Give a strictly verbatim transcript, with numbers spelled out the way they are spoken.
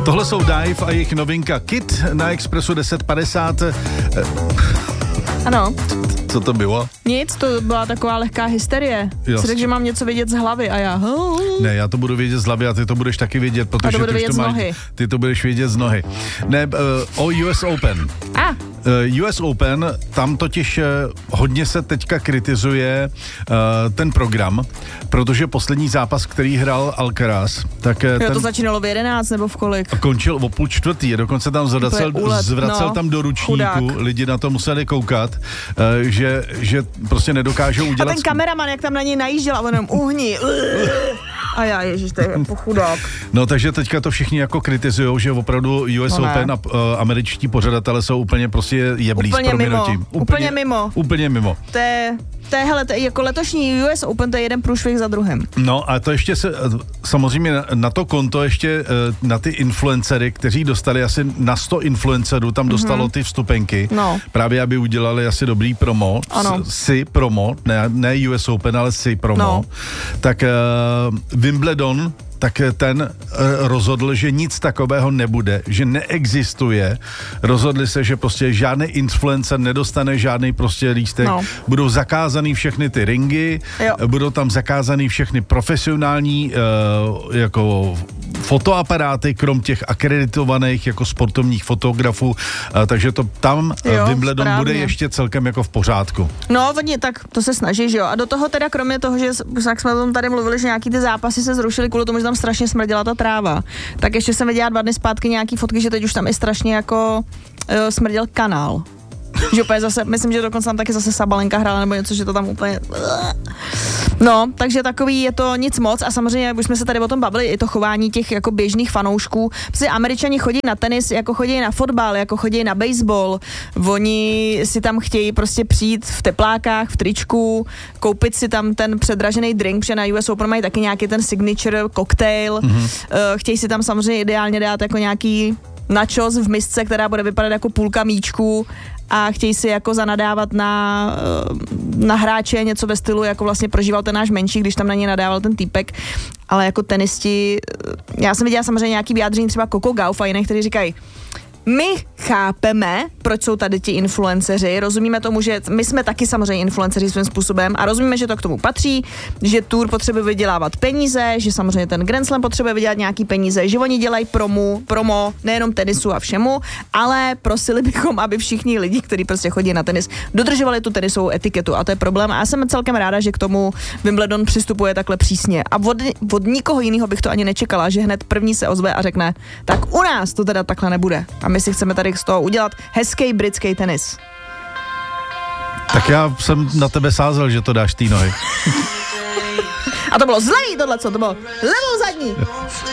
Tohle jsou Dive a jejich novinka Kid na Expressu deset padesát. Ano. Co to bylo? Nic, to byla taková lehká hysterie. Jsi řekl, že mám něco vědět z hlavy a já... Ne, já to budu vědět z hlavy a ty to budeš taky vědět, protože to budu ty, vědět to z máš, nohy. ty to budeš vědět z nohy. Ne, uh, o U S Open. A. Uh, U S Open, tam totiž uh, hodně se teďka kritizuje uh, ten program, protože poslední zápas, který hrál Alcaraz, tak uh, jo, ten... to začínalo v jedenáct nebo v kolik? Končil o půl čtvrtý, dokonce tam zvracel, zvracel no, tam do ručníku, chudák. Lidi na to museli koukat, uh, že, že prostě nedokážou udělat... A ten kameraman, jak tam na něj najížděl a on jenom uhni. A já, ježiš, to je chudák. No takže teďka to všichni jako kritizujou, že opravdu U S no Open a uh, američtí pořadatelé jsou úplně prostě jeblí úplně s prominutím. Mimo. Úplně, úplně mimo. Úplně mimo. To je, to je, hele, to je jako letošní U S Open, to je jeden průšvih za druhým. No a to ještě se, samozřejmě na, na to konto ještě na ty influencery, kteří dostali asi na sto influencerů, tam dostalo mm-hmm. ty vstupenky, no. právě aby udělali asi dobrý promo, ano. si promo, ne, ne U S Open, ale si promo, no. tak uh, Wimbledon, tak ten uh, rozhodl, že nic takového nebude, že neexistuje. Rozhodli se, že prostě žádný influencer nedostane žádný prostě lístek. No. Budou zakázaný všechny ty ringy, jo. budou tam zakázaný všechny profesionální uh, jako fotoaparáty, krom těch akreditovaných jako sportovních fotografů, uh, takže to tam jo, uh, Wimbledon správně. bude ještě celkem jako v pořádku. No, oni tak to se snaží, že jo. A do toho teda kromě toho, že jak jsme o tom tady mluvili, že nějaký ty zápasy se zrušily kvůli tomu, že tam strašně smrděla ta tráva, tak ještě jsem viděla dva dny zpátky nějaký fotky, že teď už tam i strašně jako uh, smrděl kanál. Že úplně zase, myslím, že dokonce tam taky zase Sabalenka hrála nebo něco, že to tam úplně... No, takže takový je to nic moc a samozřejmě, už jsme se tady o tom bavili, i to chování těch jako běžných fanoušků. Protože Američani chodí na tenis, jako chodí na fotbal, jako chodí na baseball. Oni si tam chtějí prostě přijít v teplákách, v tričku, koupit si tam ten předražený drink, protože na U S Open mají taky nějaký ten signature cocktail. Mm-hmm. Chtějí si tam samozřejmě ideálně dát jako nějaký nachos v misce, která bude vypadat jako půlka míčku a chtějí si jako zanadávat na, na hráče něco ve stylu, jako vlastně prožíval ten náš menší, když tam na ně nadával ten týpek, ale jako tenisti, já jsem viděla samozřejmě nějaký vyjádření třeba Coco Gauff a jiných, kteří říkají, my chápeme, proč jsou tady ti influenceři, rozumíme tomu, že my jsme taky samozřejmě influenceři svým způsobem a rozumíme, že to k tomu patří, že Tour potřebuje vydělávat peníze, že samozřejmě ten Grand Slam potřebuje vydělat nějaký peníze, že oni dělají promo, promo nejenom tenisu a všemu, ale prosili bychom, aby všichni lidi, kteří prostě chodí na tenis, dodržovali tu tenisovou etiketu a to je problém a já jsem celkem ráda, že k tomu Wimbledon přistupuje takhle přísně a od, od nikoho jiného bych to ani nečekala, že hned první se ozve a řekne, tak u nás to teda takhle nebude. A my si chceme tady z toho udělat hezký britský tenis. Tak já jsem na tebe sázel, že to dáš té nohy. A to bylo zlej tohleto, to bylo levou zadní.